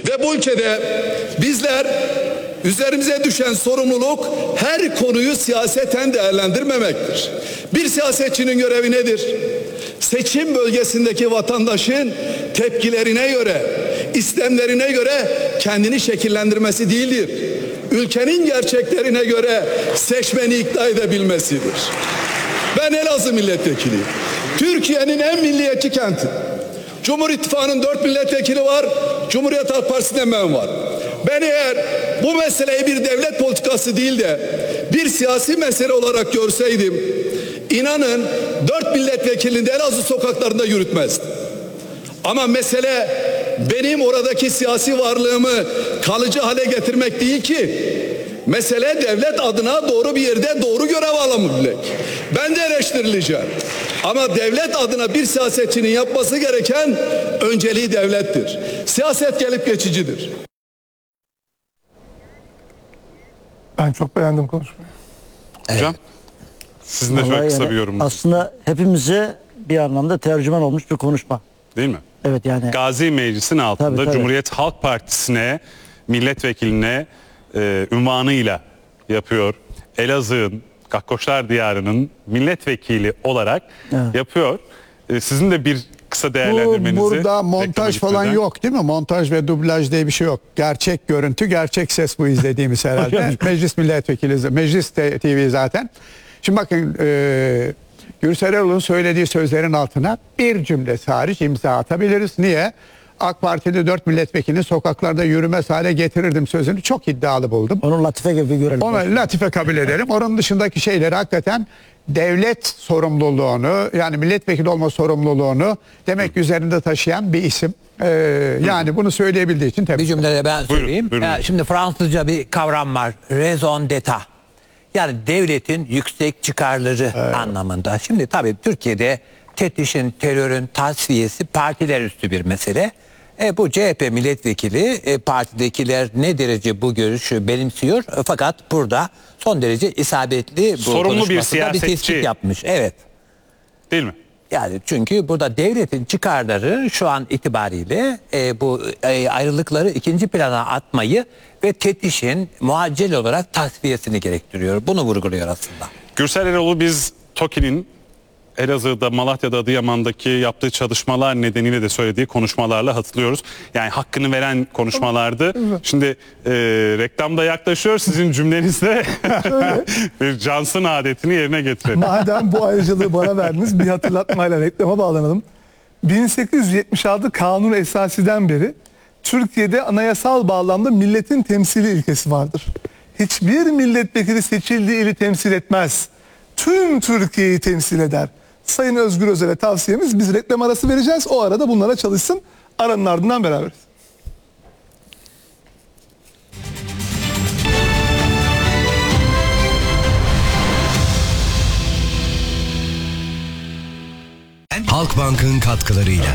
Ve bu ülkede bizler üzerimize düşen sorumluluk her konuyu siyaseten değerlendirmemektir. Bir siyasetçinin görevi nedir? Seçim bölgesindeki vatandaşın tepkilerine göre, istemlerine göre kendini şekillendirmesi değildir. Ülkenin gerçeklerine göre seçmeni ikna edebilmesidir. Ben Elazığ milletvekiliyim. Türkiye'nin en milliyetçi kenti. Cumhur İttifakı'nın 4 milletvekili var. Cumhuriyet Halk Partisi'nden ben var. Ben eğer bu meseleyi bir devlet politikası değil de bir siyasi mesele olarak görseydim, inanın 4 milletvekilini de Elazığ sokaklarında yürütmezdim. Ama mesele benim oradaki siyasi varlığımı kalıcı hale getirmek değil ki. Mesele devlet adına doğru bir yerde doğru görev alabilmek. Ben de eleştirileceğim. Ama devlet adına bir siyasetçinin yapması gereken önceliği devlettir. Siyaset gelip geçicidir. Ben çok beğendim konuşmayı. Hocam, sizin de şöyle kısa bir yorumunuz. Aslında hepimize bir anlamda tercüman olmuş bir konuşma. Değil mi? Evet yani. Gazi Meclisi'nin altında Tabii. Cumhuriyet Halk Partisi'ne, milletvekiline unvanıyla yapıyor. Elazığ'ın, Gakkoşlar Diyarı'nın milletvekili olarak yapıyor. Sizin de bir kısa değerlendirmenizi... Burada montaj falan yok değil mi? Montaj ve dublaj diye bir şey yok. Gerçek görüntü, gerçek ses bu izlediğimiz herhalde. Meclis milletvekili, Meclis TV zaten. Şimdi bakın Gürsel Erol'un söylediği sözlerin altına bir cümle hariç imza atabiliriz. Niye? AK Parti'de 4 milletvekilini sokaklarda yürümez hale getirirdim sözünü çok iddialı buldum. Onu latife gibi görelim. Onu latife kabul edelim. Onun dışındaki şeyleri hakikaten devlet sorumluluğunu, yani milletvekili olma sorumluluğunu demek üzerinde taşıyan bir isim. Yani bunu söyleyebildiği için tebrik ederim. Bir cümlede ben söyleyeyim. Buyurun. Şimdi Fransızca bir kavram var. Raison d'etat. Yani devletin yüksek çıkarları anlamında. Şimdi tabii Türkiye'de teftişin, terörün tasfiyesi partiler üstü bir mesele. Bu CHP milletvekili partidekiler ne derece bu görüşü benimsiyor? Fakat burada son derece isabetli bu sorumlu bir konuşmasında bir siyasetçi tespit yapmış. Evet. Değil mi? Yani çünkü burada devletin çıkarları şu an itibariyle bu ayrılıkları ikinci plana atmayı ve teftişin muaccel olarak tasfiyesini gerektiriyor. Bunu vurguluyor aslında. Gürsel Erol'u biz TOKİ'nin Elazığ'da, Malatya'da, Adıyaman'daki yaptığı çalışmalar nedeniyle de söylediği konuşmalarla hatırlıyoruz. Yani hakkını veren konuşmalardı. Şimdi reklamda yaklaşıyor, sizin cümlenizle bir Johnson adetini yerine getirelim. Madem bu ayrıcalığı bana verdiniz bir hatırlatmayla reklama bağlanalım. 1876 Kanun Esasi'den beri Türkiye'de anayasal bağlamda milletin temsili ilkesi vardır. Hiçbir milletvekili seçildiği ili temsil etmez. Tüm Türkiye'yi temsil eder. Sayın Özgür Özel'e tavsiyemiz, biz reklam arası vereceğiz. O arada bunlara çalışsın. Aranın ardından beraberiz. Halkbank'ın katkılarıyla.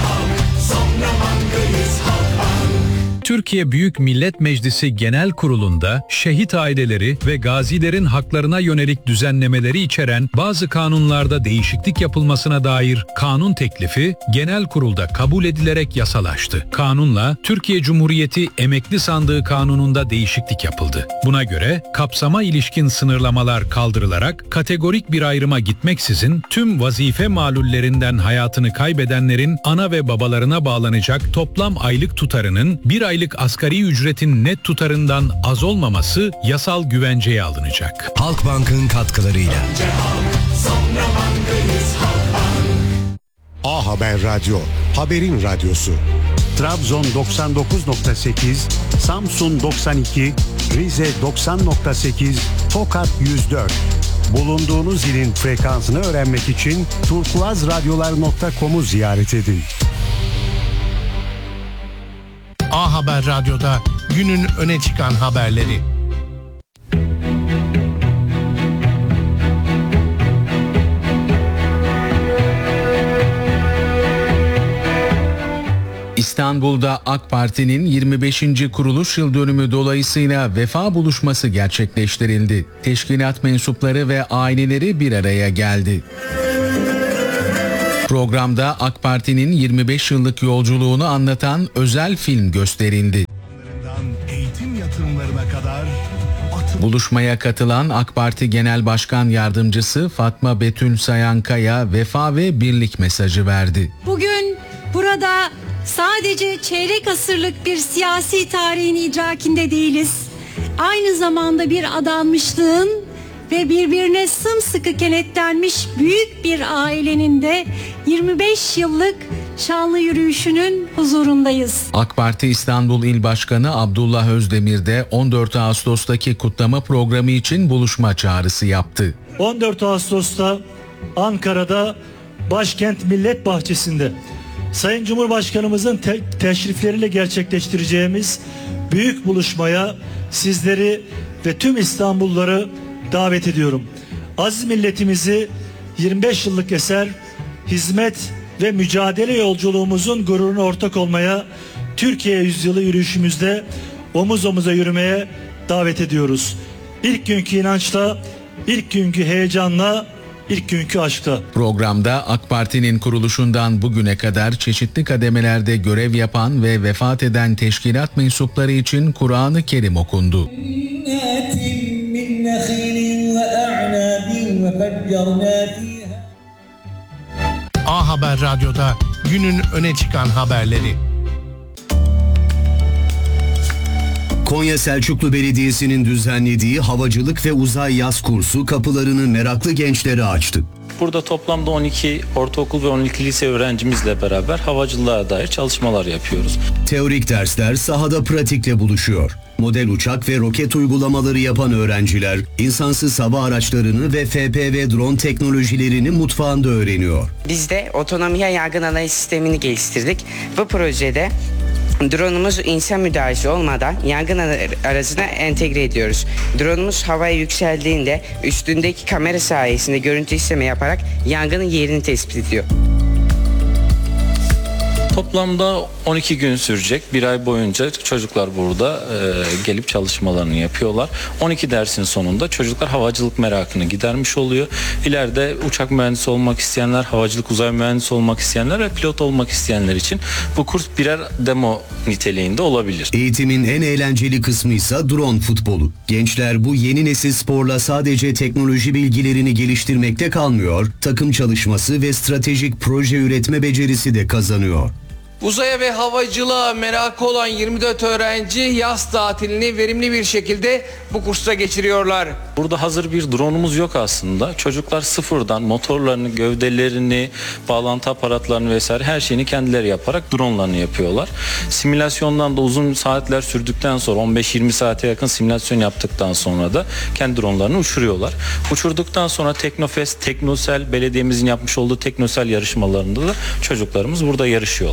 Türkiye Büyük Millet Meclisi Genel Kurulu'nda şehit aileleri ve gazilerin haklarına yönelik düzenlemeleri içeren bazı kanunlarda değişiklik yapılmasına dair kanun teklifi genel kurulda kabul edilerek yasalaştı. Kanunla Türkiye Cumhuriyeti Emekli Sandığı Kanunu'nda değişiklik yapıldı. Buna göre kapsama ilişkin sınırlamalar kaldırılarak kategorik bir ayrıma gitmeksizin tüm vazife malullerinden hayatını kaybedenlerin ana ve babalarına bağlanacak toplam aylık tutarının bir aylık asgari ücretin net tutarından az olmaması yasal güvenceye alınacak. Halkbank'ın katkılarıyla. A Haber Radyo, haberin radyosu. Trabzon 99.8, Samsun 92, Rize 90.8, Tokat 104. Bulunduğunuz ilin frekansını öğrenmek için turkuazradyolar.com'u ziyaret edin. A Haber Radyo'da günün öne çıkan haberleri. İstanbul'da AK Parti'nin 25. kuruluş yıl dönümü dolayısıyla vefa buluşması gerçekleştirildi. Teşkilat mensupları ve aileleri bir araya geldi. Programda AK Parti'nin 25 yıllık yolculuğunu anlatan özel film gösterildi. yatırımlarına kadar Buluşmaya katılan AK Parti Genel Başkan Yardımcısı Fatma Betül Sayankaya vefa ve birlik mesajı verdi. Bugün burada sadece çeyrek asırlık bir siyasi tarihin idrakinde değiliz. Aynı zamanda bir adanmışlığın ve birbirine sımsıkı kenetlenmiş büyük bir ailenin de 25 yıllık şanlı yürüyüşünün huzurundayız. AK Parti İstanbul İl Başkanı Abdullah Özdemir de 14 Ağustos'taki kutlama programı için buluşma çağrısı yaptı. 14 Ağustos'ta Ankara'da Başkent Millet Bahçesi'nde Sayın Cumhurbaşkanımızın teşrifleriyle gerçekleştireceğimiz büyük buluşmaya sizleri ve tüm İstanbulluları davet ediyorum. Aziz milletimizi 25 yıllık eser, hizmet ve mücadele yolculuğumuzun gururuna ortak olmaya, Türkiye yüzyılı yürüyüşümüzde omuz omuza yürümeye davet ediyoruz. İlk günkü inançla, ilk günkü heyecanla, ilk günkü aşkla. Programda AK Parti'nin kuruluşundan bugüne kadar çeşitli kademelerde görev yapan ve vefat eden teşkilat mensupları için Kur'an-ı Kerim okundu. A Haber Radyo'da günün öne çıkan haberleri. Konya Selçuklu Belediyesi'nin düzenlediği havacılık ve uzay yaz kursu kapılarını meraklı gençlere açtı. Burada toplamda 12 ortaokul ve 12 lise öğrencimizle beraber havacılığa dair çalışmalar yapıyoruz. Teorik dersler sahada pratikle buluşuyor. Model uçak ve roket uygulamaları yapan öğrenciler insansız hava araçlarını ve FPV drone teknolojilerini mutfağında öğreniyor. Biz de otonomiye yangın analiz sistemini geliştirdik. Bu projede drone'umuzu insan müdahalesi olmadan yangın aracına entegre ediyoruz. Drone'umuz havaya yükseldiğinde üstündeki kamera sayesinde görüntü işleme yaparak yangının yerini tespit ediyor. Toplamda 12 gün sürecek. Bir ay boyunca çocuklar burada gelip çalışmalarını yapıyorlar. 12 dersin sonunda çocuklar havacılık merakını gidermiş oluyor. İleride uçak mühendisi olmak isteyenler, havacılık uzay mühendisi olmak isteyenler ve pilot olmak isteyenler için bu kurs birer demo niteliğinde olabilir. Eğitimin en eğlenceli kısmı ise drone futbolu. Gençler bu yeni nesil sporla sadece teknoloji bilgilerini geliştirmekte kalmıyor, takım çalışması ve stratejik proje üretme becerisi de kazanıyor. Uzaya ve havacılığa merakı olan 24 öğrenci yaz tatilini verimli bir şekilde bu kursta geçiriyorlar. Burada hazır bir drone'umuz yok aslında. Çocuklar sıfırdan motorlarını, gövdelerini, bağlantı aparatlarını vesaire her şeyini kendileri yaparak drone'larını yapıyorlar. Simülasyondan da uzun saatler sürdükten sonra 15-20 saate yakın simülasyon yaptıktan sonra da kendi drone'larını uçuruyorlar. Uçurduktan sonra Teknofest, Teknosel, belediyemizin yapmış olduğu Teknosel yarışmalarında da çocuklarımız burada yarışıyor.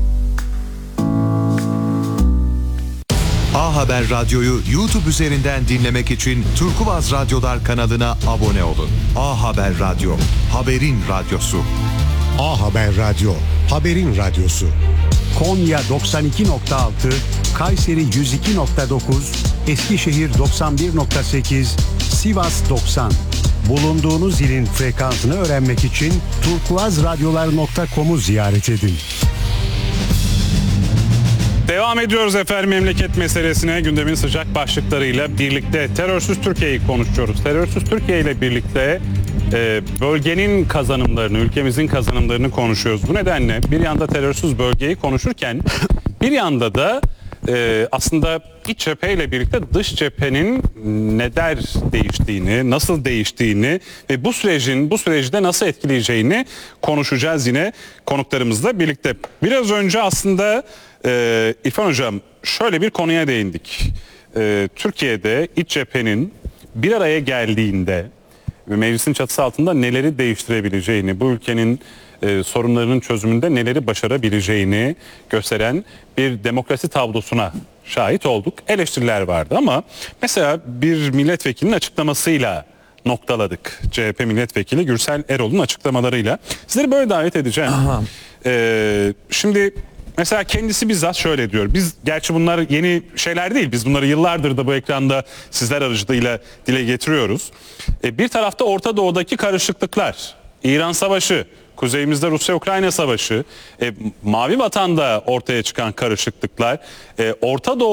A Haber Radyo'yu YouTube üzerinden dinlemek için Turkuaz Radyolar kanalına abone olun. A Haber Radyo, haberin radyosu. A Haber Radyo, haberin radyosu. Konya 92.6, Kayseri 102.9, Eskişehir 91.8, Sivas 90. Bulunduğunuz ilin frekansını öğrenmek için turkuazradyolar.com'u ziyaret edin. Devam ediyoruz efendim memleket meselesine. Gündemin sıcak başlıklarıyla birlikte terörsüz Türkiye'yi konuşuyoruz. Terörsüz Türkiye ile birlikte bölgenin kazanımlarını, ülkemizin kazanımlarını konuşuyoruz. Bu nedenle bir yanda terörsüz bölgeyi konuşurken bir yanda da aslında iç cepheyle birlikte dış cephenin neler değiştiğini, nasıl değiştiğini ve bu sürecde nasıl etkileyeceğini konuşacağız yine konuklarımızla birlikte. Biraz önce aslında İrfan Hocam şöyle bir konuya değindik. Türkiye'de iç cephenin bir araya geldiğinde ve meclisin çatısı altında neleri değiştirebileceğini, bu ülkenin sorunlarının çözümünde neleri başarabileceğini gösteren bir demokrasi tablosuna şahit olduk. Eleştiriler vardı ama mesela bir milletvekilinin açıklamasıyla noktaladık. CHP milletvekili Gürsel Erol'un açıklamalarıyla. Sizleri böyle davet edeceğim. Şimdi mesela kendisi bizzat şöyle diyor. Biz gerçi bunlar yeni şeyler değil. Biz bunları yıllardır da bu ekranda sizler aracılığıyla dile getiriyoruz. Bir tarafta Orta Doğu'daki karışıklıklar, İran Savaşı, kuzeyimizde Rusya-Ukrayna Savaşı, Mavi Vatan'da ortaya çıkan karışıklıklar, Orta Doğu